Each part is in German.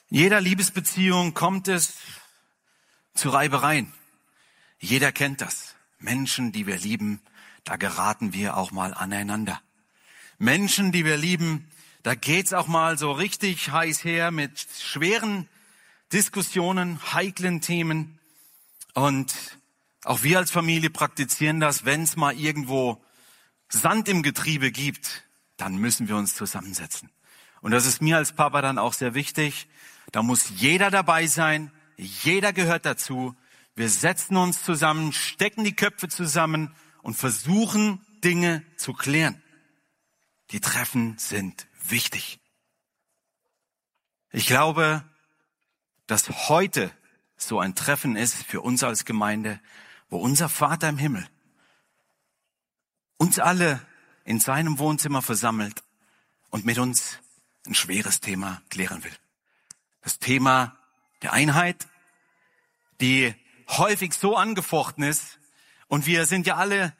In jeder Liebesbeziehung kommt es zu Reibereien. Jeder kennt das. Menschen, die wir lieben, da geraten wir auch mal aneinander. Menschen, die wir lieben, da geht's auch mal so richtig heiß her mit schweren Diskussionen, heiklen Themen. Und auch wir als Familie praktizieren das, wenn es mal irgendwo Sand im Getriebe gibt, dann müssen wir uns zusammensetzen. Und das ist mir als Papa dann auch sehr wichtig. Da muss jeder dabei sein, jeder gehört dazu. Wir setzen uns zusammen, stecken die Köpfe zusammen und versuchen, Dinge zu klären. Die Treffen sind wichtig. Ich glaube, dass heute so ein Treffen ist für uns als Gemeinde, wo unser Vater im Himmel uns alle in seinem Wohnzimmer versammelt und mit uns ein schweres Thema klären will. Das Thema der Einheit, die häufig so angefochten ist. Und wir sind ja alle,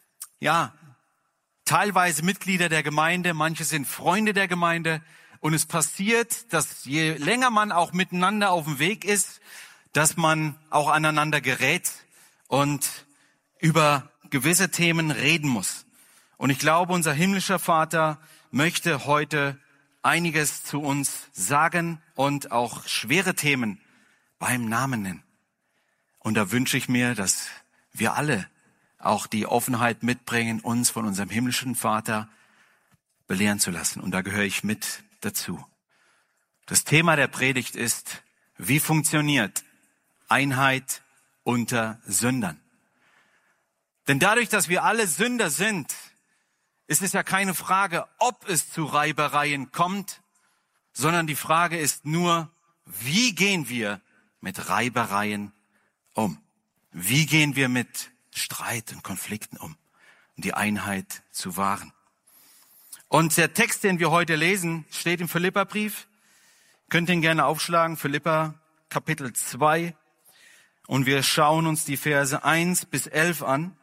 teilweise Mitglieder der Gemeinde, manche sind Freunde der Gemeinde. Und es passiert, dass je länger man auch miteinander auf dem Weg ist, dass man auch aneinander gerät und über gewisse Themen reden muss. Und ich glaube, unser himmlischer Vater möchte heute einiges zu uns sagen und auch schwere Themen beim Namen nennen. Und da wünsche ich mir, dass wir alle auch die Offenheit mitbringen, uns von unserem himmlischen Vater belehren zu lassen. Und da gehöre ich mit dazu. Das Thema der Predigt ist, wie funktioniert Einheit unter Sündern? Denn dadurch, dass wir alle Sünder sind, ist es ja keine Frage, ob es zu Reibereien kommt, sondern die Frage ist nur, wie gehen wir mit Reibereien um? Wie gehen wir mit Streit und Konflikten um, um die Einheit zu wahren? Und der Text, den wir heute lesen, steht im Philipperbrief. Könnt ihr ihn gerne aufschlagen, Philipper Kapitel 2. Und wir schauen uns die Verse 1 bis 11 an.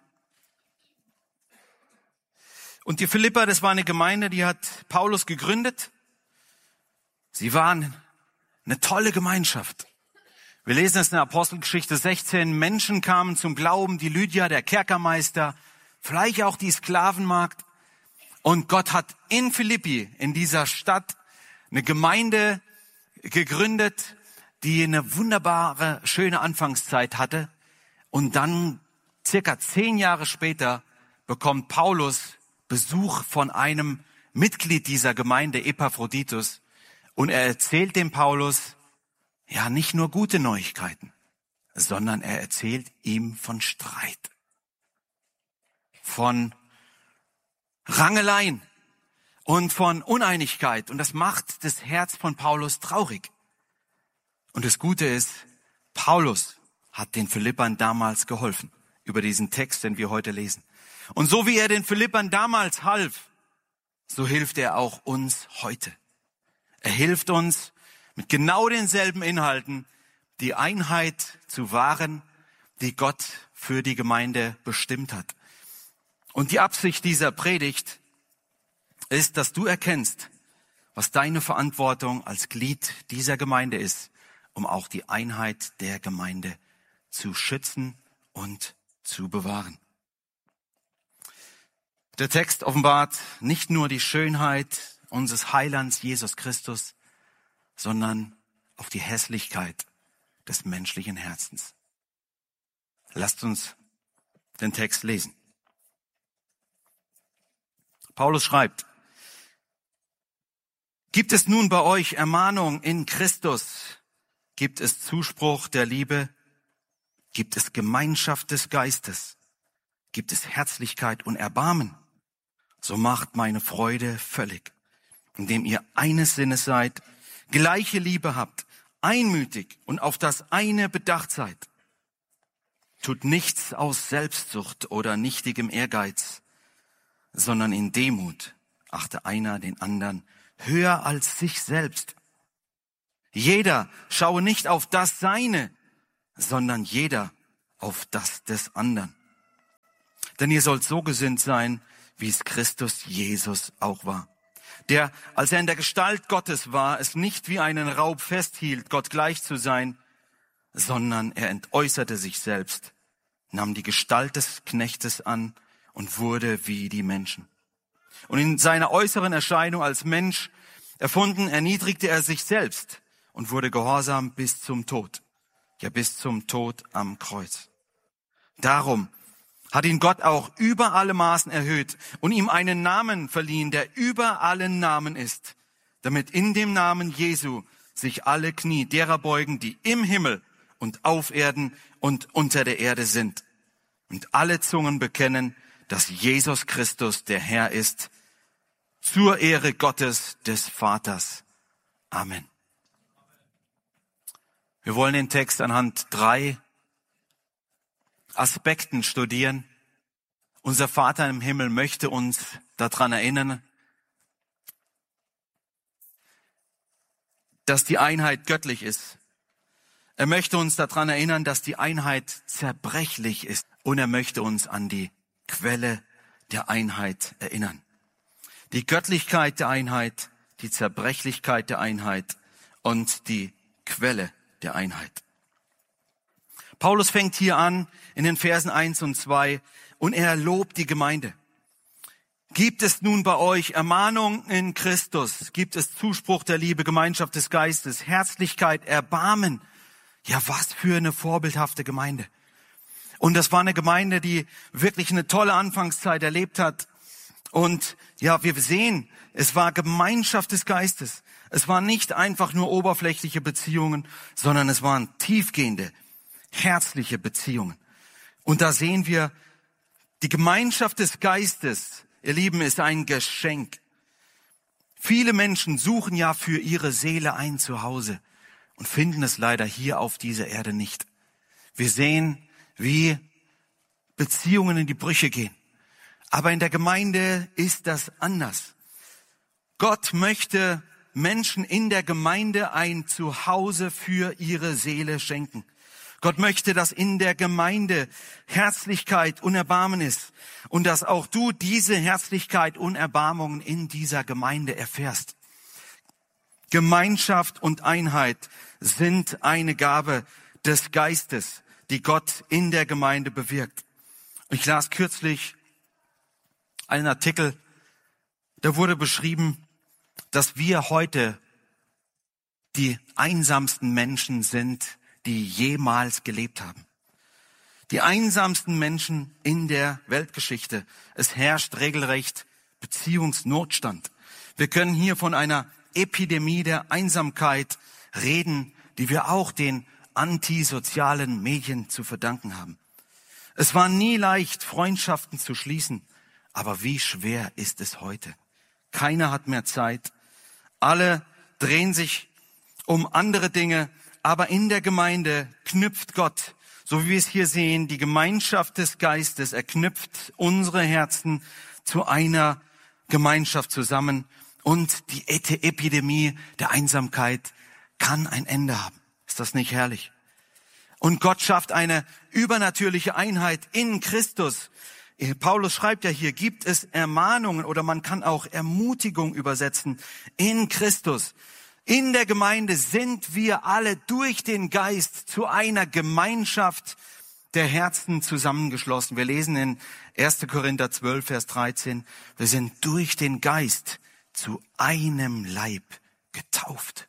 Und die Philipper, das war eine Gemeinde, die hat Paulus gegründet. Sie waren eine tolle Gemeinschaft. Wir lesen es in der Apostelgeschichte 16. Menschen kamen zum Glauben, die Lydia, der Kerkermeister, vielleicht auch die Sklavenmagd. Und Gott hat in Philippi, in dieser Stadt, eine Gemeinde gegründet, die eine wunderbare, schöne Anfangszeit hatte. Und dann, circa 10 Jahre später, bekommt Paulus Besuch von einem Mitglied dieser Gemeinde, Epaphroditus. Und er erzählt dem Paulus, nicht nur gute Neuigkeiten, sondern er erzählt ihm von Streit, von Rangeleien und von Uneinigkeit. Und das macht das Herz von Paulus traurig. Und das Gute ist, Paulus hat den Philippern damals geholfen, über diesen Text, den wir heute lesen. Und so wie er den Philippern damals half, so hilft er auch uns heute. Er hilft uns mit genau denselben Inhalten, die Einheit zu wahren, die Gott für die Gemeinde bestimmt hat. Und die Absicht dieser Predigt ist, dass du erkennst, was deine Verantwortung als Glied dieser Gemeinde ist, um auch die Einheit der Gemeinde zu schützen und zu bewahren. Der Text offenbart nicht nur die Schönheit unseres Heilands Jesus Christus, sondern auch die Hässlichkeit des menschlichen Herzens. Lasst uns den Text lesen. Paulus schreibt: Gibt es nun bei euch Ermahnung in Christus? Gibt es Zuspruch der Liebe? Gibt es Gemeinschaft des Geistes? Gibt es Herzlichkeit und Erbarmen? So macht meine Freude völlig, indem ihr eines Sinnes seid, gleiche Liebe habt, einmütig und auf das eine bedacht seid. Tut nichts aus Selbstsucht oder nichtigem Ehrgeiz, sondern in Demut achte einer den anderen höher als sich selbst. Jeder schaue nicht auf das Seine, sondern jeder auf das des anderen. Denn ihr sollt so gesinnt sein, wie es Christus Jesus auch war, der, als er in der Gestalt Gottes war, es nicht wie einen Raub festhielt, Gott gleich zu sein, sondern er entäußerte sich selbst, nahm die Gestalt des Knechtes an und wurde wie die Menschen. Und in seiner äußeren Erscheinung als Mensch erfunden, erniedrigte er sich selbst und wurde gehorsam bis zum Tod. Ja, bis zum Tod am Kreuz. Darum hat ihn Gott auch über alle Maßen erhöht und ihm einen Namen verliehen, der über allen Namen ist, damit in dem Namen Jesu sich alle Knie derer beugen, die im Himmel und auf Erden und unter der Erde sind, und alle Zungen bekennen, dass Jesus Christus der Herr ist, zur Ehre Gottes des Vaters. Amen. Wir wollen den Text anhand 3 Aspekten studieren. Unser Vater im Himmel möchte uns daran erinnern, dass die Einheit göttlich ist. Er möchte uns daran erinnern, dass die Einheit zerbrechlich ist. Und er möchte uns an die Quelle der Einheit erinnern. Die Göttlichkeit der Einheit, die Zerbrechlichkeit der Einheit und die Quelle der Einheit. Paulus fängt hier an in den Versen 1 und 2 und er lobt die Gemeinde. Gibt es nun bei euch Ermahnung in Christus? Gibt es Zuspruch der Liebe, Gemeinschaft des Geistes, Herzlichkeit, Erbarmen? Ja, was für eine vorbildhafte Gemeinde. Und das war eine Gemeinde, die wirklich eine tolle Anfangszeit erlebt hat. Und ja, wir sehen, es war Gemeinschaft des Geistes. Es waren nicht einfach nur oberflächliche Beziehungen, sondern es waren tiefgehende, herzliche Beziehungen. Und da sehen wir, die Gemeinschaft des Geistes, ihr Lieben, ist ein Geschenk. Viele Menschen suchen ja für ihre Seele ein Zuhause und finden es leider hier auf dieser Erde nicht. Wir sehen, wie Beziehungen in die Brüche gehen. Aber in der Gemeinde ist das anders. Gott möchte Menschen in der Gemeinde ein Zuhause für ihre Seele schenken. Gott möchte, dass in der Gemeinde Herzlichkeit und Erbarmen ist und dass auch du diese Herzlichkeit und Erbarmung in dieser Gemeinde erfährst. Gemeinschaft und Einheit sind eine Gabe des Geistes, die Gott in der Gemeinde bewirkt. Ich las kürzlich einen Artikel, da wurde beschrieben, dass wir heute die einsamsten Menschen sind, die jemals gelebt haben. Die einsamsten Menschen in der Weltgeschichte. Es herrscht regelrecht Beziehungsnotstand. Wir können hier von einer Epidemie der Einsamkeit reden, die wir auch den antisozialen Medien zu verdanken haben. Es war nie leicht, Freundschaften zu schließen, aber wie schwer ist es heute? Keiner hat mehr Zeit. Alle drehen sich um andere Dinge, aber in der Gemeinde knüpft Gott, so wie wir es hier sehen, die Gemeinschaft des Geistes. Er knüpft unsere Herzen zu einer Gemeinschaft zusammen und die Epidemie der Einsamkeit kann ein Ende haben. Ist das nicht herrlich? Und Gott schafft eine übernatürliche Einheit in Christus. Paulus schreibt ja hier, gibt es Ermahnungen oder man kann auch Ermutigung übersetzen in Christus. In der Gemeinde sind wir alle durch den Geist zu einer Gemeinschaft der Herzen zusammengeschlossen. Wir lesen in 1. Korinther 12, Vers 13, wir sind durch den Geist zu einem Leib getauft.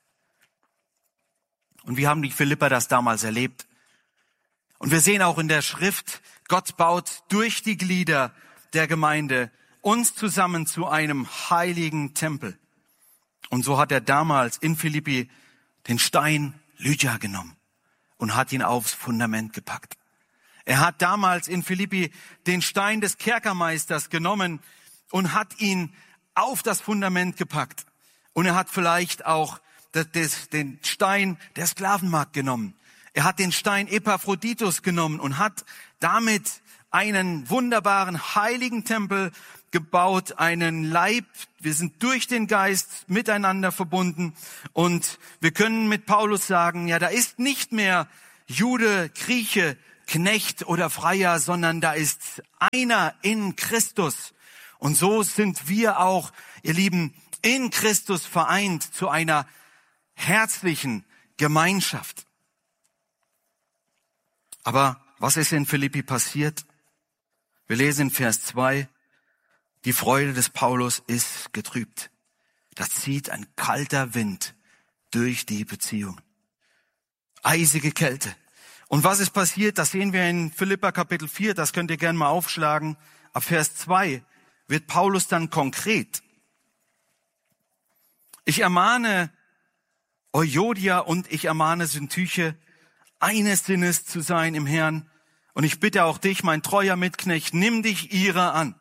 Und wie haben die Philipper das damals erlebt? Und wir sehen auch in der Schrift, Gott baut durch die Glieder der Gemeinde uns zusammen zu einem heiligen Tempel. Und so hat er damals in Philippi den Stein Lydia genommen und hat ihn aufs Fundament gepackt. Er hat damals in Philippi den Stein des Kerkermeisters genommen und hat ihn auf das Fundament gepackt. Und er hat vielleicht auch den Stein der Sklavenmagd genommen. Er hat den Stein Epaphroditus genommen und hat damit einen wunderbaren heiligen Tempel gebaut, einen Leib. Wir sind durch den Geist miteinander verbunden und wir können mit Paulus sagen, ja, da ist nicht mehr Jude, Grieche, Knecht oder Freier, sondern da ist einer in Christus. Und so sind wir auch, ihr Lieben, in Christus vereint zu einer herzlichen Gemeinschaft. Aber was ist in Philippi passiert? Wir lesen in Vers 2, die Freude des Paulus ist getrübt. Da zieht ein kalter Wind durch die Beziehung. Eisige Kälte. Und was ist passiert? Das sehen wir in Philipper Kapitel 4, das könnt ihr gerne mal aufschlagen. Ab Vers 2 wird Paulus dann konkret. Ich ermahne Euodia und ich ermahne Syntyche, eines Sinnes zu sein im Herrn. Und ich bitte auch dich, mein treuer Mitknecht, nimm dich ihrer an,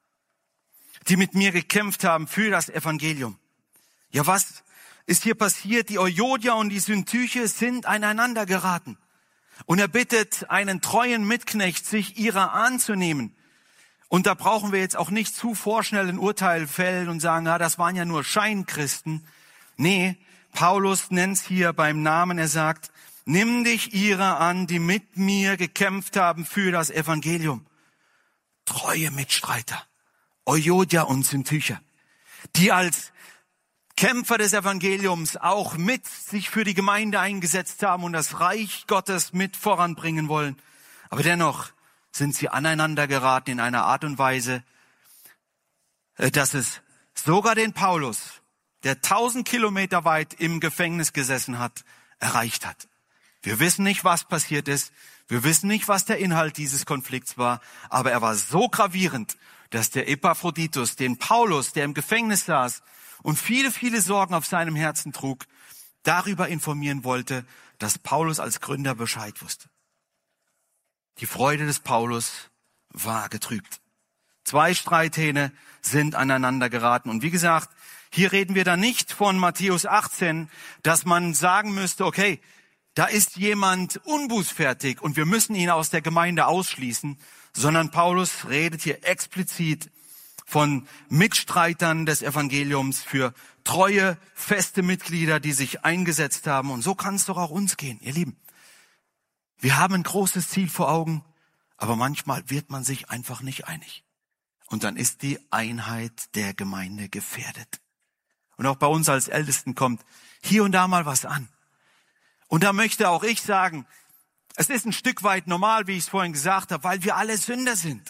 die mit mir gekämpft haben für das Evangelium. Ja, was ist hier passiert? Die Euodia und die Syntyche sind aneinander geraten. Und er bittet einen treuen Mitknecht, sich ihrer anzunehmen. Und da brauchen wir jetzt auch nicht zu vorschnell ein Urteil fällen und sagen, ja, das waren ja nur Scheinkristen. Nee, Paulus nennt es hier beim Namen. Er sagt, nimm dich ihrer an, die mit mir gekämpft haben für das Evangelium. Treue Mitstreiter, Euodia und Syntyche, die als Kämpfer des Evangeliums auch mit sich für die Gemeinde eingesetzt haben und das Reich Gottes mit voranbringen wollen. Aber dennoch sind sie aneinander geraten in einer Art und Weise, dass es sogar den Paulus, der 1000 Kilometer weit im Gefängnis gesessen hat, erreicht hat. Wir wissen nicht, was passiert ist. Wir wissen nicht, was der Inhalt dieses Konflikts war. Aber er war so gravierend, dass der Epaphroditus den Paulus, der im Gefängnis saß und viele, viele Sorgen auf seinem Herzen trug, darüber informieren wollte, dass Paulus als Gründer Bescheid wusste. Die Freude des Paulus war getrübt. 2 Streithähne sind aneinander geraten. Und wie gesagt, hier reden wir dann nicht von Matthäus 18, dass man sagen müsste, okay, da ist jemand unbußfertig und wir müssen ihn aus der Gemeinde ausschließen, sondern Paulus redet hier explizit von Mitstreitern des Evangeliums, für treue, feste Mitglieder, die sich eingesetzt haben. Und so kann es doch auch uns gehen, ihr Lieben. Wir haben ein großes Ziel vor Augen, aber manchmal wird man sich einfach nicht einig. Und dann ist die Einheit der Gemeinde gefährdet. Und auch bei uns als Ältesten kommt hier und da mal was an. Und da möchte auch ich sagen, es ist ein Stück weit normal, wie ich es vorhin gesagt habe, weil wir alle Sünder sind.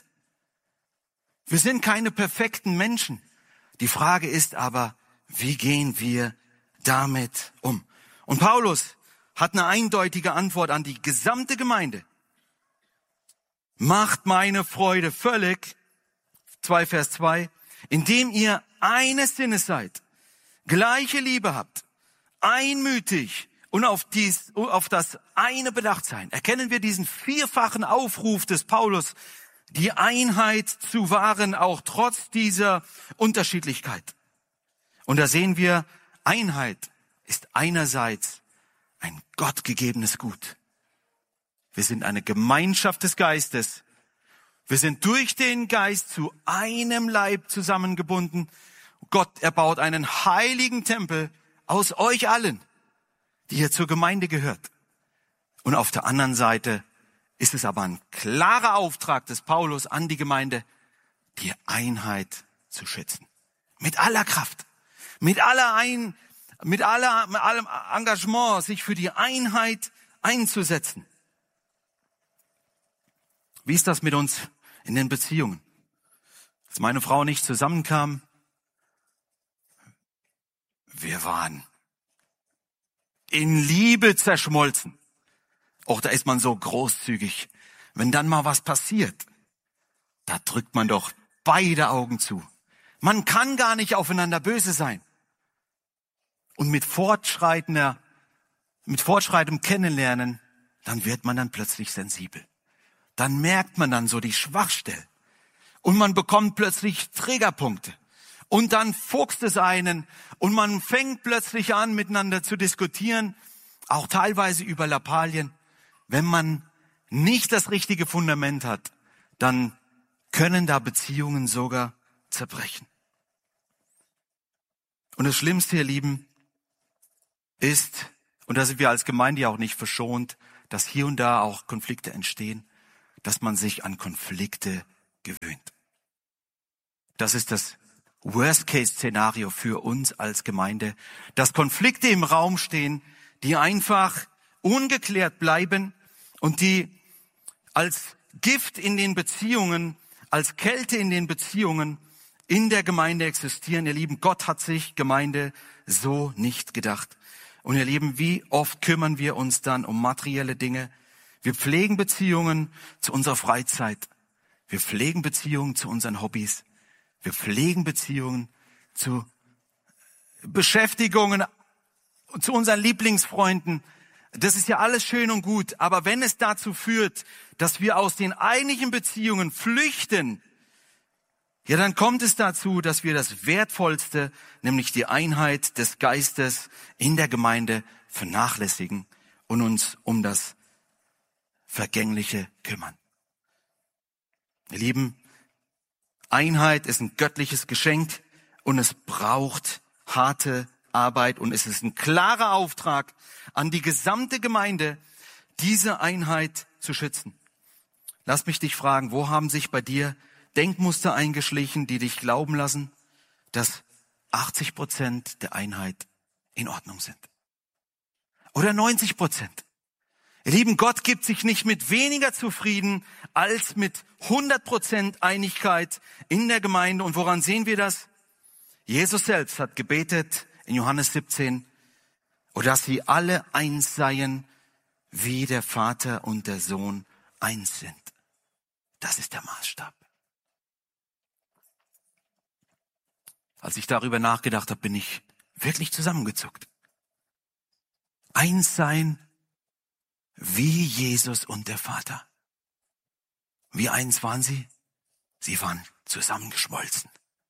Wir sind keine perfekten Menschen. Die Frage ist aber, wie gehen wir damit um? Und Paulus hat eine eindeutige Antwort an die gesamte Gemeinde. Macht meine Freude völlig, 2 Vers 2, indem ihr eines Sinnes seid, gleiche Liebe habt, einmütig und auf das eine bedacht sein. Erkennen wir diesen 4-fachen Aufruf des Paulus, die Einheit zu wahren, auch trotz dieser Unterschiedlichkeit. Und da sehen wir, Einheit ist einerseits ein gottgegebenes Gut. Wir sind eine Gemeinschaft des Geistes. Wir sind durch den Geist zu einem Leib zusammengebunden. Gott erbaut einen heiligen Tempel aus euch allen, die ihr zur Gemeinde gehört. Und auf der anderen Seite ist es aber ein klarer Auftrag des Paulus an die Gemeinde, die Einheit zu schützen. Mit aller Kraft, mit allem Engagement, sich für die Einheit einzusetzen. Wie ist das mit uns in den Beziehungen? Als meine Frau und ich zusammenkamen, wir waren in Liebe zerschmolzen. Auch da ist man so großzügig. Wenn dann mal was passiert, da drückt man doch beide Augen zu. Man kann gar nicht aufeinander böse sein. Und mit fortschreitendem Kennenlernen, dann wird man dann plötzlich sensibel. Dann merkt man dann so die Schwachstellen. Und man bekommt plötzlich Triggerpunkte. Und dann fuchst es einen und man fängt plötzlich an, miteinander zu diskutieren, auch teilweise über Lappalien. Wenn man nicht das richtige Fundament hat, dann können da Beziehungen sogar zerbrechen. Und das Schlimmste, ihr Lieben, ist, und da sind wir als Gemeinde ja auch nicht verschont, dass hier und da auch Konflikte entstehen, dass man sich an Konflikte gewöhnt. Das ist das Worst-Case-Szenario für uns als Gemeinde, dass Konflikte im Raum stehen, die einfach ungeklärt bleiben und die als Gift in den Beziehungen, als Kälte in den Beziehungen in der Gemeinde existieren. Ihr Lieben, Gott hat sich Gemeinde so nicht gedacht. Und ihr Lieben, wie oft kümmern wir uns dann um materielle Dinge? Wir pflegen Beziehungen zu unserer Freizeit. Wir pflegen Beziehungen zu unseren Hobbys. Wir pflegen Beziehungen zu Beschäftigungen, zu unseren Lieblingsfreunden. Das ist ja alles schön und gut. Aber wenn es dazu führt, dass wir aus den eigentlichen Beziehungen flüchten, ja, dann kommt es dazu, dass wir das Wertvollste, nämlich die Einheit des Geistes in der Gemeinde vernachlässigen und uns um das Vergängliche kümmern. Ihr Lieben, Einheit ist ein göttliches Geschenk und es braucht harte Arbeit und es ist ein klarer Auftrag an die gesamte Gemeinde, diese Einheit zu schützen. Lass mich dich fragen, wo haben sich bei dir Denkmuster eingeschlichen, die dich glauben lassen, dass 80% der Einheit in Ordnung sind? Oder 90%? Ihr Lieben, Gott gibt sich nicht mit weniger zufrieden als mit 100% Einigkeit in der Gemeinde. Und woran sehen wir das? Jesus selbst hat gebetet in Johannes 17, dass sie alle eins seien, wie der Vater und der Sohn eins sind. Das ist der Maßstab. Als ich darüber nachgedacht habe, bin ich wirklich zusammengezuckt. Eins sein wie Jesus und der Vater. Wie eins waren sie? Sie waren zusammengeschmolzen.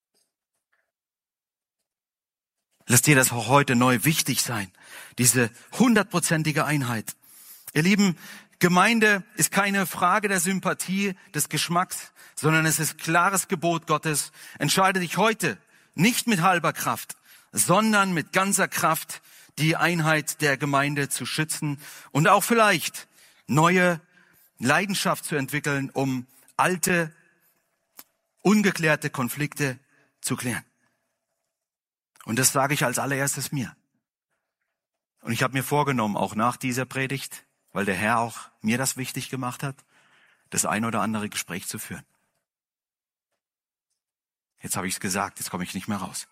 Lass dir das auch heute neu wichtig sein, diese 100%ige Einheit. Ihr Lieben, Gemeinde ist keine Frage der Sympathie, des Geschmacks, sondern es ist klares Gebot Gottes. Entscheide dich heute nicht mit halber Kraft, sondern mit ganzer Kraft die Einheit der Gemeinde zu schützen und auch vielleicht neue Leidenschaft zu entwickeln, um alte, ungeklärte Konflikte zu klären. Und das sage ich als allererstes mir. Und ich habe mir vorgenommen, auch nach dieser Predigt, weil der Herr auch mir das wichtig gemacht hat, das ein oder andere Gespräch zu führen. Jetzt habe ich es gesagt, jetzt komme ich nicht mehr raus.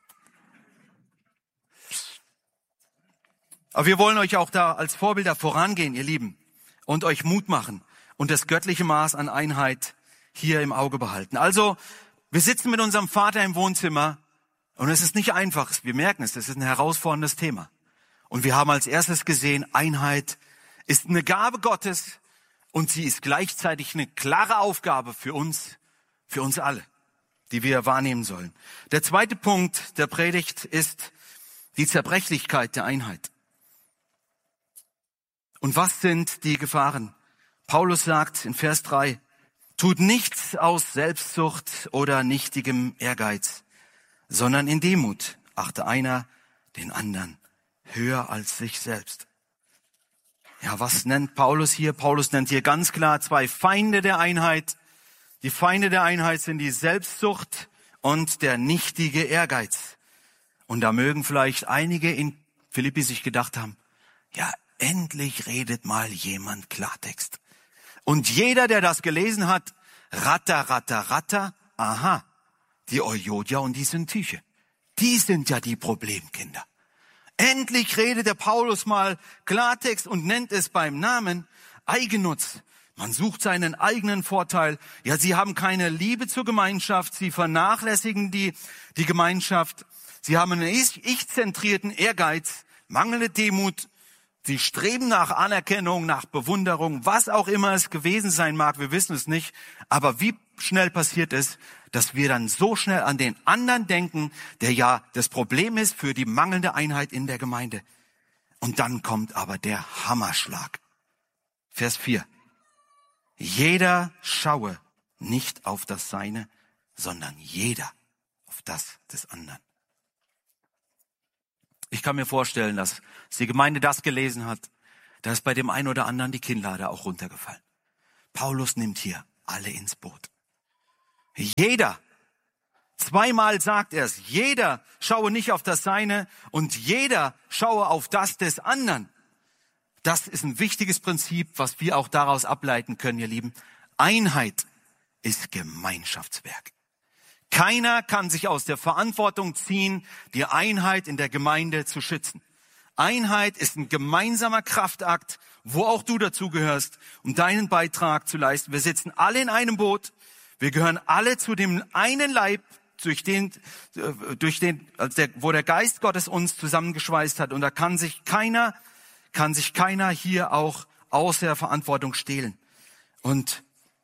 Aber wir wollen euch auch da als Vorbilder vorangehen, ihr Lieben, und euch Mut machen und das göttliche Maß an Einheit hier im Auge behalten. Also, wir sitzen mit unserem Vater im Wohnzimmer und es ist nicht einfach. Wir merken es, ist ein herausforderndes Thema. Und wir haben als erstes gesehen, Einheit ist eine Gabe Gottes und sie ist gleichzeitig eine klare Aufgabe für uns alle, die wir wahrnehmen sollen. Der zweite Punkt der Predigt ist die Zerbrechlichkeit der Einheit. Und was sind die Gefahren? Paulus sagt in Vers 3, tut nichts aus Selbstsucht oder nichtigem Ehrgeiz, sondern in Demut achte einer den anderen höher als sich selbst. Ja, was nennt Paulus hier? Paulus nennt hier ganz klar zwei Feinde der Einheit. Die Feinde der Einheit sind die Selbstsucht und der nichtige Ehrgeiz. Und da mögen vielleicht einige in Philippi sich gedacht haben, ja, endlich redet mal jemand Klartext. Und jeder, der das gelesen hat, ratter, aha, die Euodia und die Syntyche, die sind ja die Problemkinder. Endlich redet der Paulus mal Klartext und nennt es beim Namen Eigennutz. Man sucht seinen eigenen Vorteil. Ja, sie haben keine Liebe zur Gemeinschaft, sie vernachlässigen die Gemeinschaft. Sie haben einen ich-zentrierten Ehrgeiz, mangelnde Demut. Sie streben nach Anerkennung, nach Bewunderung, was auch immer es gewesen sein mag, wir wissen es nicht. Aber wie schnell passiert es, dass wir dann so schnell an den anderen denken, der ja das Problem ist für die mangelnde Einheit in der Gemeinde. Und dann kommt aber der Hammerschlag. Vers 4. Jeder schaue nicht auf das Seine, sondern jeder auf das des anderen. Ich kann mir vorstellen, dass die Gemeinde das gelesen hat, da ist bei dem einen oder anderen die Kinnlade auch runtergefallen. Paulus nimmt hier alle ins Boot. Jeder Zweimal sagt er es. Jeder schaue nicht auf das Seine und jeder schaue auf das des anderen. Das ist ein wichtiges Prinzip, was wir auch daraus ableiten können, ihr Lieben. Einheit ist Gemeinschaftswerk. Keiner kann sich aus der Verantwortung ziehen, die Einheit in der Gemeinde zu schützen. Einheit ist ein gemeinsamer Kraftakt, wo auch du dazugehörst, um deinen Beitrag zu leisten. Wir sitzen alle in einem Boot. Wir gehören alle zu dem einen Leib, wo der Geist Gottes uns zusammengeschweißt hat. Und da kann sich keiner hier auch aus der Verantwortung stehlen. Und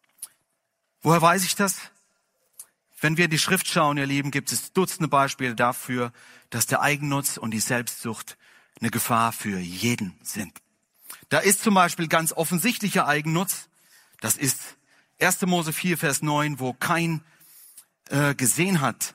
woher weiß ich das? Wenn wir in die Schrift schauen, ihr Lieben, gibt es Dutzende Beispiele dafür, dass der Eigennutz und die Selbstsucht eine Gefahr für jeden sind. Da ist zum Beispiel ganz offensichtlicher Eigennutz. Das ist 1. Mose 4, Vers 9, wo Kain gesehen hat,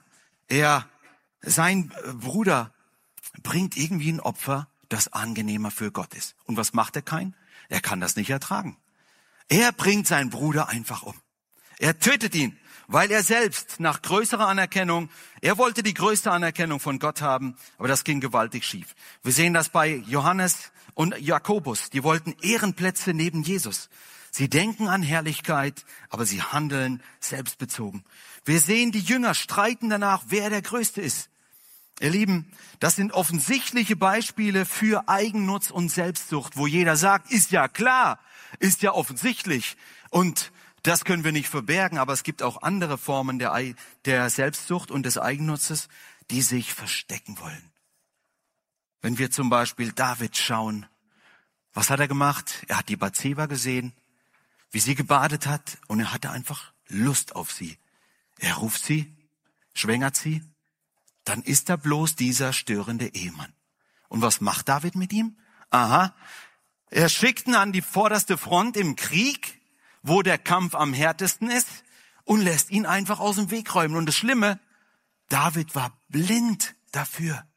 sein Bruder bringt irgendwie ein Opfer, das angenehmer für Gott ist. Und was macht der Kain? Er kann das nicht ertragen. Er bringt seinen Bruder einfach um. Er tötet ihn, weil er selbst nach größerer Anerkennung, er wollte die größte Anerkennung von Gott haben, aber das ging gewaltig schief. Wir sehen das bei Johannes und Jakobus. Die wollten Ehrenplätze neben Jesus. Sie denken an Herrlichkeit, aber sie handeln selbstbezogen. Wir sehen, die Jünger streiten danach, wer der Größte ist. Ihr Lieben, das sind offensichtliche Beispiele für Eigennutz und Selbstsucht, wo jeder sagt, ist ja klar, ist ja offensichtlich. Und das können wir nicht verbergen, aber es gibt auch andere Formen der Selbstsucht und des Eigennutzes, die sich verstecken wollen. Wenn wir zum Beispiel David schauen, was hat er gemacht? Er hat die Bathseba gesehen, wie sie gebadet hat, und er hatte einfach Lust auf sie. Er ruft sie, schwängert sie, dann ist er bloß dieser störende Ehemann. Und was macht David mit ihm? Aha, er schickt ihn an die vorderste Front im Krieg, wo der Kampf am härtesten ist, und lässt ihn einfach aus dem Weg räumen. Und das Schlimme, David war blind dafür.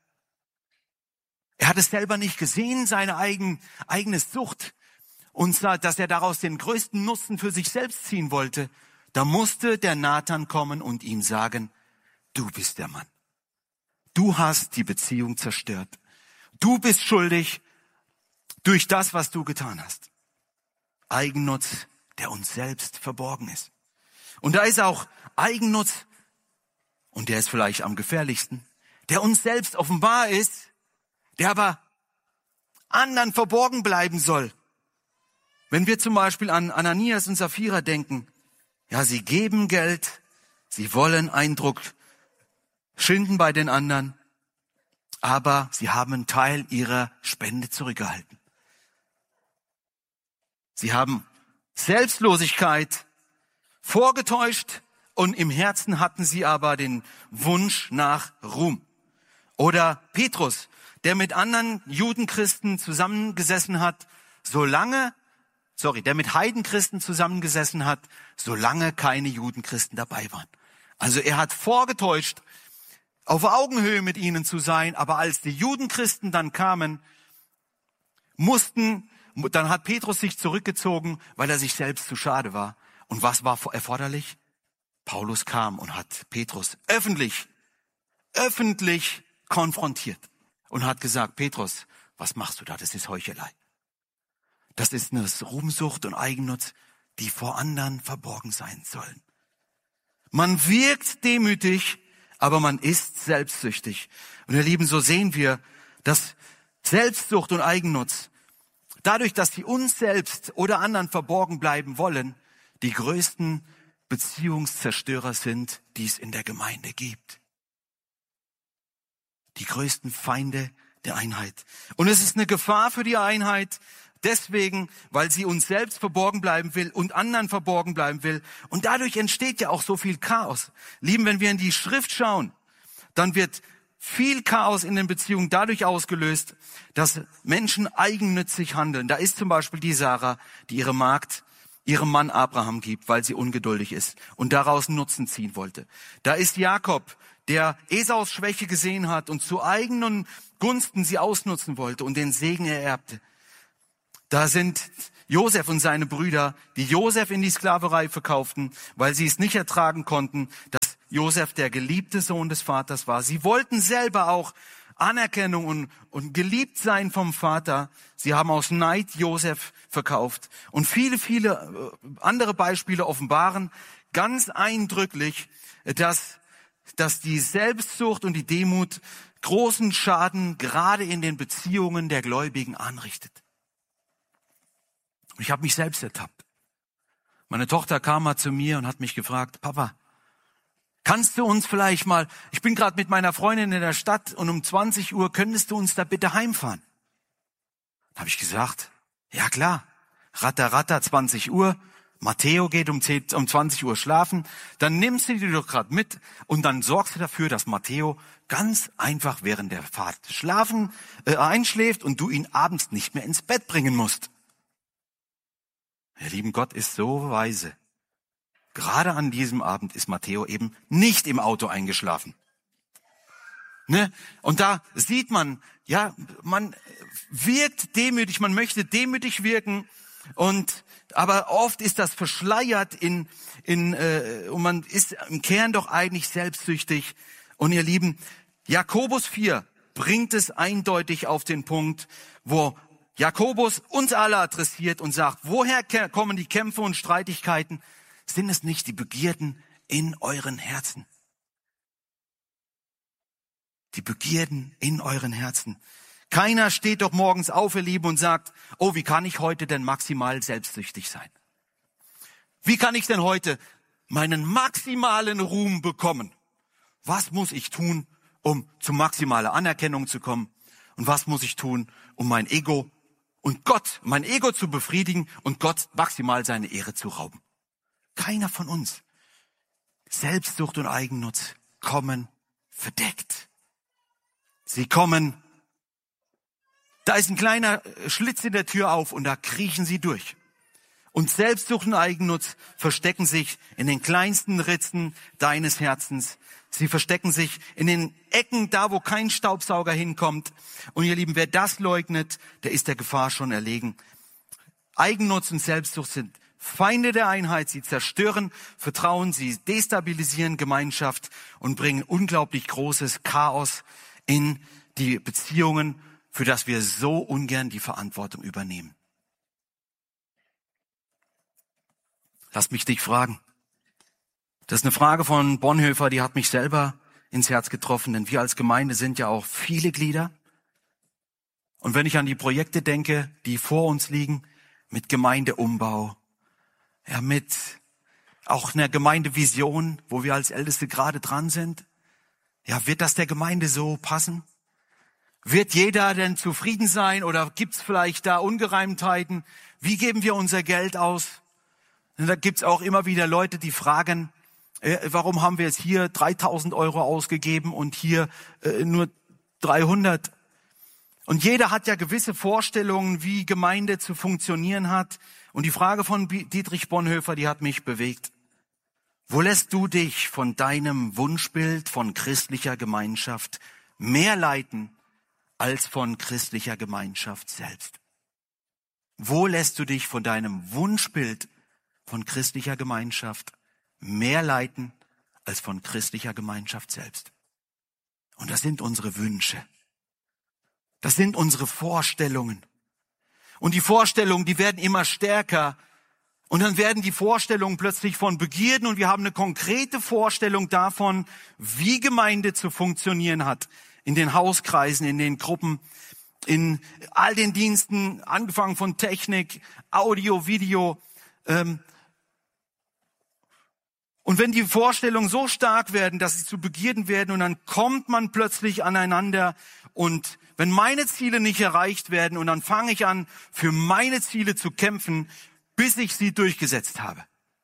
Er hat es selber nicht gesehen, seine eigene Sucht, und dass er daraus den größten Nutzen für sich selbst ziehen wollte. Da musste der Nathan kommen und ihm sagen, du bist der Mann. Du hast die Beziehung zerstört. Du bist schuldig durch das, was du getan hast. Eigennutz, der uns selbst verborgen ist. Und da ist auch Eigennutz, und der ist vielleicht am gefährlichsten, der uns selbst offenbar ist, der aber anderen verborgen bleiben soll. Wenn wir zum Beispiel an Ananias und Sapphira denken, ja, sie geben Geld, sie wollen Eindruck schinden bei den anderen, aber sie haben einen Teil ihrer Spende zurückgehalten. Sie haben Selbstlosigkeit vorgetäuscht und im Herzen hatten sie aber den Wunsch nach Ruhm. Oder Petrus, der mit anderen Judenchristen zusammengesessen hat, der mit Heidenchristen zusammengesessen hat, solange keine Judenchristen dabei waren. Also er hat vorgetäuscht, auf Augenhöhe mit ihnen zu sein, aber als die Judenchristen dann kamen, dann hat Petrus sich zurückgezogen, weil er sich selbst zu schade war. Und was war erforderlich? Paulus kam und hat Petrus öffentlich konfrontiert und hat gesagt, Petrus, was machst du da? Das ist Heuchelei. Das ist eine Ruhmsucht und Eigennutz, die vor anderen verborgen sein sollen. Man wirkt demütig, aber man ist selbstsüchtig. Und ihr Lieben, so sehen wir, dass Selbstsucht und Eigennutz, dadurch, dass sie uns selbst oder anderen verborgen bleiben wollen, die größten Beziehungszerstörer sind, die es in der Gemeinde gibt. Die größten Feinde der Einheit. Und es ist eine Gefahr für die Einheit, deswegen, weil sie uns selbst verborgen bleiben will und anderen verborgen bleiben will. Und dadurch entsteht ja auch so viel Chaos. Lieben, wenn wir in die Schrift schauen, dann wird viel Chaos in den Beziehungen dadurch ausgelöst, dass Menschen eigennützig handeln. Da ist zum Beispiel die Sarah, die ihre Magd ihrem Mann Abraham gibt, weil sie ungeduldig ist und daraus Nutzen ziehen wollte. Da ist Jakob, der Esaus Schwäche gesehen hat und zu eigenen Gunsten sie ausnutzen wollte und den Segen ererbte. Da sind Josef und seine Brüder, die Josef in die Sklaverei verkauften, weil sie es nicht ertragen konnten, dass Josef der geliebte Sohn des Vaters war. Sie wollten selber auch Anerkennung und geliebt sein vom Vater. Sie haben aus Neid Josef verkauft. Und viele andere Beispiele offenbaren ganz eindrücklich, dass die Selbstsucht und die Demut großen Schaden gerade in den Beziehungen der Gläubigen anrichtet. Ich habe mich selbst ertappt. Meine Tochter kam mal zu mir und hat mich gefragt, Papa, kannst du uns vielleicht mal, ich bin gerade mit meiner Freundin in der Stadt und um 20 Uhr, könntest du uns da bitte heimfahren? Da habe ich gesagt, ja klar, ratter, 20 Uhr, Matteo geht um 20 Uhr schlafen, dann nimmst du die doch gerade mit und dann sorgst du dafür, dass Matteo ganz einfach während der Fahrt einschläft und du ihn abends nicht mehr ins Bett bringen musst. Der liebe Gott ist so weise. Gerade an diesem Abend ist Matteo eben nicht im Auto eingeschlafen. Ne? Und da sieht man, ja, man wirkt demütig, man möchte demütig wirken, aber oft ist das verschleiert und man ist im Kern doch eigentlich selbstsüchtig. Und ihr Lieben, Jakobus 4 bringt es eindeutig auf den Punkt, wo Jakobus uns alle adressiert und sagt, woher kommen die Kämpfe und Streitigkeiten? Sind es nicht die Begierden in euren Herzen? Die Begierden in euren Herzen. Keiner steht doch morgens auf, ihr Lieben, und sagt, oh, wie kann ich heute denn maximal selbstsüchtig sein? Wie kann ich denn heute meinen maximalen Ruhm bekommen? Was muss ich tun, um zu maximaler Anerkennung zu kommen? Und was muss ich tun, um mein Ego zu befriedigen und Gott maximal seine Ehre zu rauben? Keiner von uns. Selbstsucht und Eigennutz kommen verdeckt. Sie kommen, da ist ein kleiner Schlitz in der Tür auf und da kriechen sie durch. Und Selbstsucht und Eigennutz verstecken sich in den kleinsten Ritzen deines Herzens. Sie verstecken sich in den Ecken, da wo kein Staubsauger hinkommt. Und ihr Lieben, wer das leugnet, der ist der Gefahr schon erlegen. Eigennutz und Selbstsucht sind Feinde der Einheit. Sie zerstören Vertrauen, sie destabilisieren Gemeinschaft und bringen unglaublich großes Chaos in die Beziehungen, für das wir so ungern die Verantwortung übernehmen. Lass mich dich fragen. Das ist eine Frage von Bonhoeffer, die hat mich selber ins Herz getroffen, denn wir als Gemeinde sind ja auch viele Glieder. Und wenn ich an die Projekte denke, die vor uns liegen, mit Gemeindeumbau, ja, mit auch einer Gemeindevision, wo wir als Älteste gerade dran sind, ja, wird das der Gemeinde so passen? Wird jeder denn zufrieden sein oder gibt's vielleicht da Ungereimtheiten? Wie geben wir unser Geld aus? Und da gibt's auch immer wieder Leute, die fragen, warum haben wir jetzt hier 3.000 Euro ausgegeben und hier nur 300? Und jeder hat ja gewisse Vorstellungen, wie Gemeinde zu funktionieren hat. Und die Frage von Dietrich Bonhoeffer, die hat mich bewegt. Wo lässt du dich von deinem Wunschbild von christlicher Gemeinschaft mehr leiten als von christlicher Gemeinschaft selbst? Wo lässt du dich von deinem Wunschbild von christlicher Gemeinschaft mehr leiten als von christlicher Gemeinschaft selbst? Und das sind unsere Wünsche. Das sind unsere Vorstellungen. Und die Vorstellungen, die werden immer stärker. Und dann werden die Vorstellungen plötzlich von Begierden und wir haben eine konkrete Vorstellung davon, wie Gemeinde zu funktionieren hat. In den Hauskreisen, in den Gruppen, in all den Diensten, angefangen von Technik, Audio, Video. Und wenn die Vorstellungen so stark werden, dass sie zu Begierden werden und dann kommt man plötzlich aneinander und wenn meine Ziele nicht erreicht werden und dann fange ich an, für meine Ziele zu kämpfen, bis ich sie durchgesetzt habe.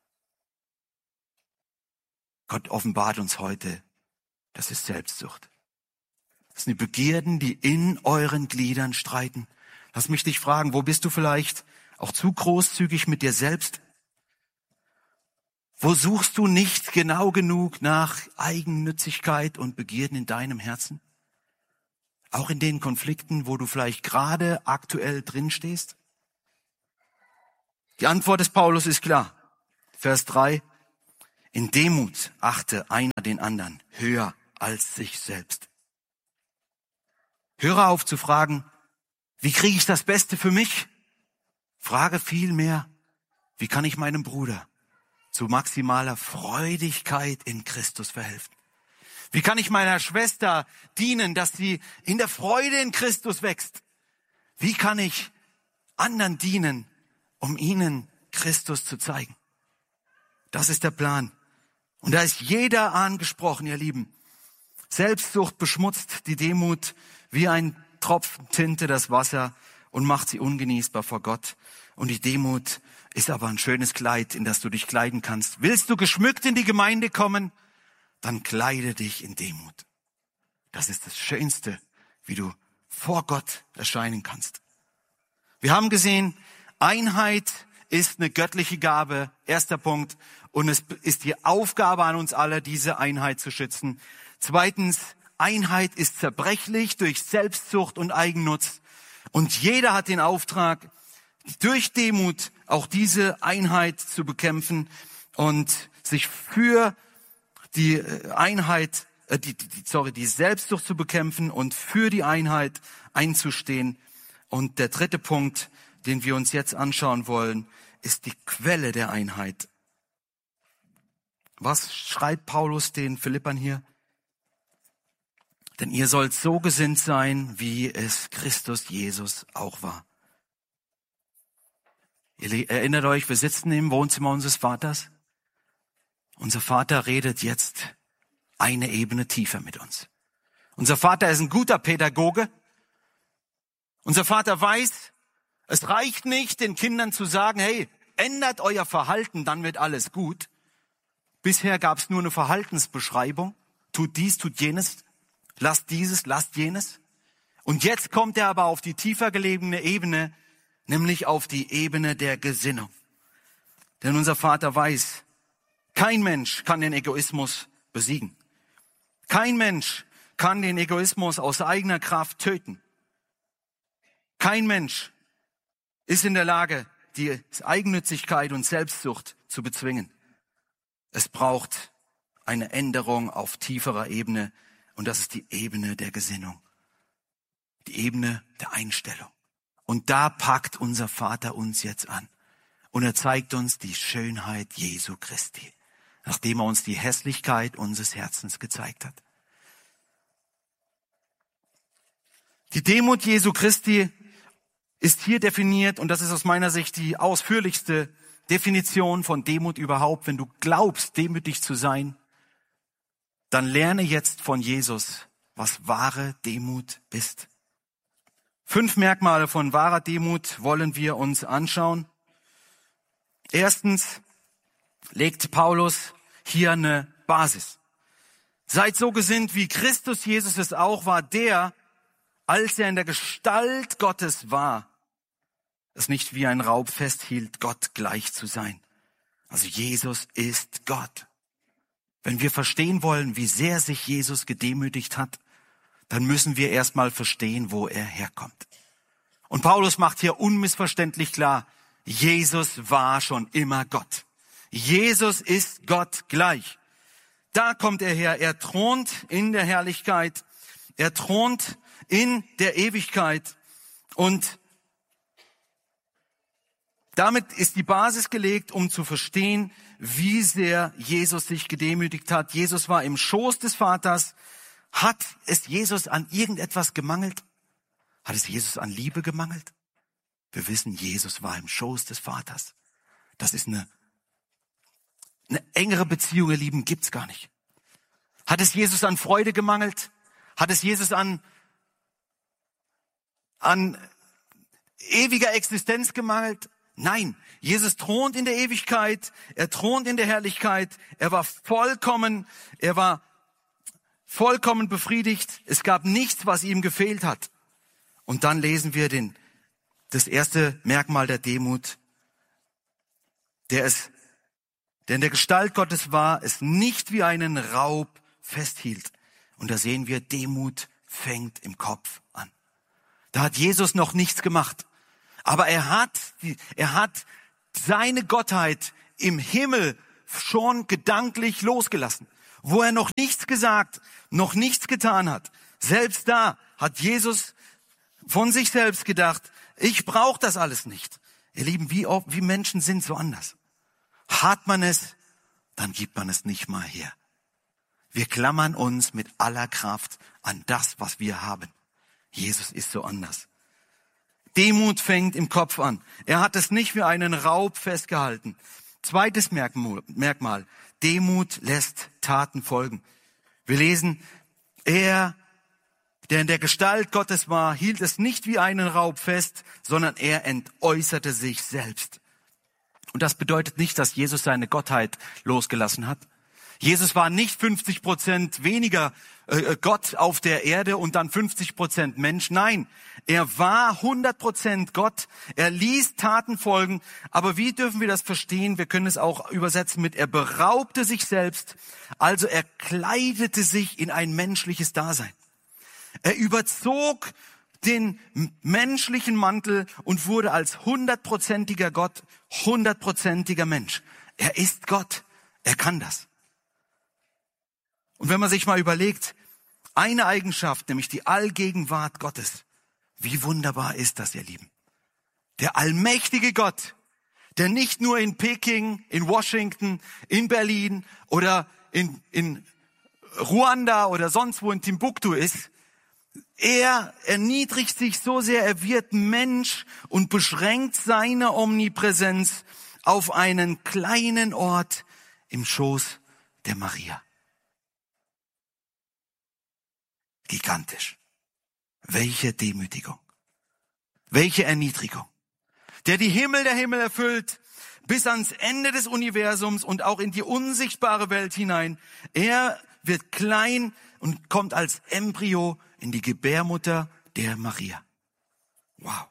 Gott offenbart uns heute, das ist Selbstsucht. Das sind die Begierden, die in euren Gliedern streiten. Lass mich dich fragen, wo bist du vielleicht auch zu großzügig mit dir selbst? Wo suchst du nicht genau genug nach Eigennützigkeit und Begierden in deinem Herzen? Auch in den Konflikten, wo du vielleicht gerade aktuell drin stehst? Die Antwort des Paulus ist klar. Vers 3. In Demut achte einer den anderen höher als sich selbst. Höre auf zu fragen, wie kriege ich das Beste für mich? Frage vielmehr, wie kann ich meinem Bruder zu maximaler Freudigkeit in Christus verhelfen? Wie kann ich meiner Schwester dienen, dass sie in der Freude in Christus wächst? Wie kann ich anderen dienen, um ihnen Christus zu zeigen? Das ist der Plan. Und da ist jeder angesprochen, ihr Lieben. Selbstsucht beschmutzt die Demut wie ein Tropfen Tinte das Wasser und macht sie ungenießbar vor Gott. Und die Demut ist aber ein schönes Kleid, in das du dich kleiden kannst. Willst du geschmückt in die Gemeinde kommen, dann kleide dich in Demut. Das ist das Schönste, wie du vor Gott erscheinen kannst. Wir haben gesehen, Einheit ist eine göttliche Gabe, erster Punkt. Und es ist die Aufgabe an uns alle, diese Einheit zu schützen. Zweitens, Einheit ist zerbrechlich durch Selbstsucht und Eigennutz. Und jeder hat den Auftrag, durch Demut auch diese Einheit zu bekämpfen und sich für die Einheit, die Selbstsucht zu bekämpfen und für die Einheit einzustehen. Und der dritte Punkt, den wir uns jetzt anschauen wollen, ist die Quelle der Einheit. Was schreibt Paulus den Philippern hier? Denn ihr sollt so gesinnt sein, wie es Christus Jesus auch war. Ihr erinnert euch, wir sitzen im Wohnzimmer unseres Vaters. Unser Vater redet jetzt eine Ebene tiefer mit uns. Unser Vater ist ein guter Pädagoge. Unser Vater weiß, es reicht nicht, den Kindern zu sagen, hey, ändert euer Verhalten, dann wird alles gut. Bisher gab es nur eine Verhaltensbeschreibung. Tut dies, tut jenes, lasst dieses, lasst jenes. Und jetzt kommt er aber auf die tiefer gelegene Ebene, nämlich auf die Ebene der Gesinnung. Denn unser Vater weiß, kein Mensch kann den Egoismus besiegen. Kein Mensch kann den Egoismus aus eigener Kraft töten. Kein Mensch ist in der Lage, die Eigennützigkeit und Selbstsucht zu bezwingen. Es braucht eine Änderung auf tieferer Ebene und das ist die Ebene der Gesinnung, die Ebene der Einstellung. Und da packt unser Vater uns jetzt an und er zeigt uns die Schönheit Jesu Christi, nachdem er uns die Hässlichkeit unseres Herzens gezeigt hat. Die Demut Jesu Christi ist hier definiert und das ist aus meiner Sicht die ausführlichste Definition von Demut überhaupt. Wenn du glaubst, demütig zu sein, dann lerne jetzt von Jesus, was wahre Demut ist. 5 Merkmale von wahrer Demut wollen wir uns anschauen. Erstens legt Paulus hier eine Basis. Seid so gesinnt, wie Christus Jesus es auch war, der, als er in der Gestalt Gottes war, es nicht wie ein Raub festhielt, Gott gleich zu sein. Also Jesus ist Gott. Wenn wir verstehen wollen, wie sehr sich Jesus gedemütigt hat, dann müssen wir erstmal verstehen, wo er herkommt. Und Paulus macht hier unmissverständlich klar, Jesus war schon immer Gott. Jesus ist Gott gleich. Da kommt er her. Er thront in der Herrlichkeit. Er thront in der Ewigkeit. Und damit ist die Basis gelegt, um zu verstehen, wie sehr Jesus sich gedemütigt hat. Jesus war im Schoß des Vaters. Hat es Jesus an irgendetwas gemangelt? Hat es Jesus an Liebe gemangelt? Wir wissen, Jesus war im Schoß des Vaters. Das ist eine engere Beziehung, ihr Lieben, gibt's gar nicht. Hat es Jesus an Freude gemangelt? Hat es Jesus an ewiger Existenz gemangelt? Nein, Jesus thront in der Ewigkeit, er thront in der Herrlichkeit, er war vollkommen befriedigt, es gab nichts, was ihm gefehlt hat. Und dann lesen wir das erste Merkmal der Demut, der in der Gestalt Gottes war, es nicht wie einen Raub festhielt. Und da sehen wir, Demut fängt im Kopf an. Da hat Jesus noch nichts gemacht. Aber er hat seine Gottheit im Himmel schon gedanklich losgelassen. Wo er noch nichts gesagt, noch nichts getan hat. Selbst da hat Jesus von sich selbst gedacht, ich brauche das alles nicht. Ihr Lieben, wie Menschen sind so anders. Hat man es, dann gibt man es nicht mal her. Wir klammern uns mit aller Kraft an das, was wir haben. Jesus ist so anders. Demut fängt im Kopf an. Er hat es nicht wie einen Raub festgehalten. Zweites Merkmal. Demut lässt Taten folgen. Wir lesen, er, der in der Gestalt Gottes war, hielt es nicht wie einen Raub fest, sondern er entäußerte sich selbst. Und das bedeutet nicht, dass Jesus seine Gottheit losgelassen hat. Jesus war nicht 50% weniger Gott auf der Erde und dann 50% Mensch. Nein, er war 100% Gott. Er ließ Taten folgen. Aber wie dürfen wir das verstehen? Wir können es auch übersetzen mit, er beraubte sich selbst. Also er kleidete sich in ein menschliches Dasein. Er überzog den menschlichen Mantel und wurde als 100%iger Gott, 100%iger Mensch. Er ist Gott. Er kann das. Und wenn man sich mal überlegt, eine Eigenschaft, nämlich die Allgegenwart Gottes, wie wunderbar ist das, ihr Lieben? Der allmächtige Gott, der nicht nur in Peking, in Washington, in Berlin oder in Ruanda oder sonst wo in Timbuktu ist, er erniedrigt sich so sehr, er wird Mensch und beschränkt seine Omnipräsenz auf einen kleinen Ort im Schoß der Maria. Gigantisch. Welche Demütigung. Welche Erniedrigung. Der die Himmel der Himmel erfüllt, bis ans Ende des Universums und auch in die unsichtbare Welt hinein. Er wird klein und kommt als Embryo in die Gebärmutter der Maria. Wow.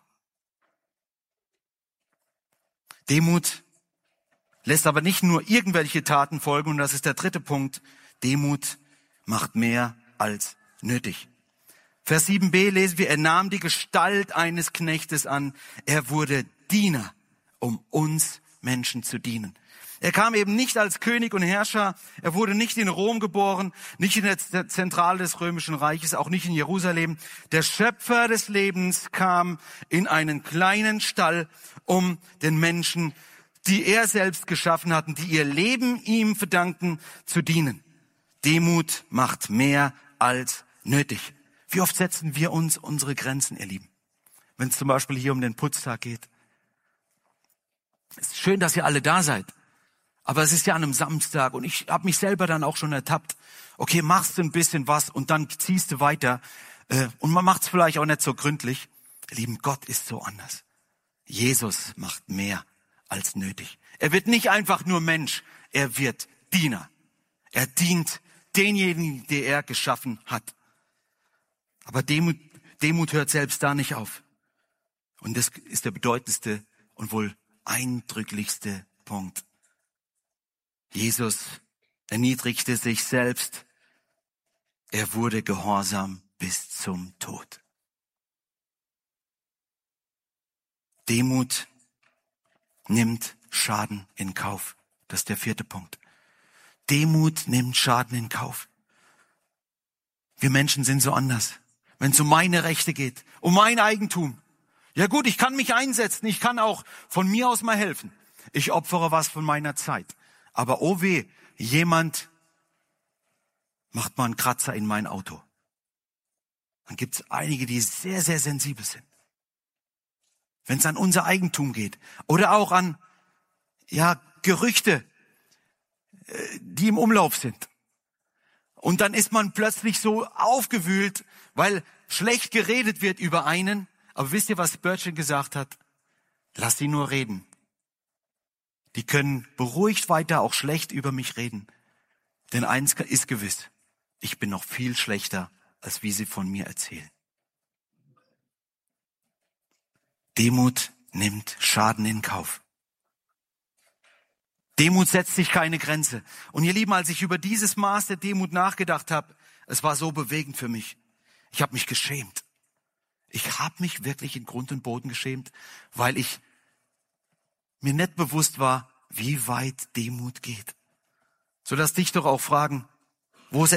Demut lässt aber nicht nur irgendwelche Taten folgen, und das ist der dritte Punkt. Demut macht mehr als nötig. Vers 7b lesen wir, er nahm die Gestalt eines Knechtes an. Er wurde Diener, um uns Menschen zu dienen. Er kam eben nicht als König und Herrscher. Er wurde nicht in Rom geboren, nicht in der Zentrale des Römischen Reiches, auch nicht in Jerusalem. Der Schöpfer des Lebens kam in einen kleinen Stall, um den Menschen, die er selbst geschaffen hat und die ihr Leben ihm verdanken, zu dienen. Demut macht mehr als nötig. Wie oft setzen wir uns unsere Grenzen, ihr Lieben? Wenn es zum Beispiel hier um den Putztag geht. Es ist schön, dass ihr alle da seid. Aber es ist ja an einem Samstag und ich habe mich selber dann auch schon ertappt. Okay, machst du ein bisschen was und dann ziehst du weiter. Und man macht es vielleicht auch nicht so gründlich. Ihr Lieben, Gott ist so anders. Jesus macht mehr als nötig. Er wird nicht einfach nur Mensch, er wird Diener. Er dient denjenigen, die er geschaffen hat. Aber Demut hört selbst da nicht auf. Und das ist der bedeutendste und wohl eindrücklichste Punkt. Jesus erniedrigte sich selbst. Er wurde gehorsam bis zum Tod. Demut nimmt Schaden in Kauf. Das ist der vierte Punkt. Demut nimmt Schaden in Kauf. Wir Menschen sind so anders. Wenn es um meine Rechte geht, um mein Eigentum. Ja gut, ich kann mich einsetzen, ich kann auch von mir aus mal helfen. Ich opfere was von meiner Zeit. Aber oh weh, jemand macht mal einen Kratzer in mein Auto. Dann gibt es einige, die sehr, sehr sensibel sind. Wenn es an unser Eigentum geht oder auch an Gerüchte, die im Umlauf sind. Und dann ist man plötzlich so aufgewühlt, weil schlecht geredet wird über einen. Aber wisst ihr, was Spurgeon gesagt hat? Lass sie nur reden. Die können beruhigt weiter auch schlecht über mich reden. Denn eins ist gewiss, ich bin noch viel schlechter, als wie sie von mir erzählen. Demut nimmt Schaden in Kauf. Demut setzt sich keine Grenze. Und ihr Lieben, als ich über dieses Maß der Demut nachgedacht habe, es war so bewegend für mich. Ich habe mich geschämt. Ich habe mich wirklich in Grund und Boden geschämt, weil ich mir nicht bewusst war, wie weit Demut geht. So lass dich doch auch fragen, wo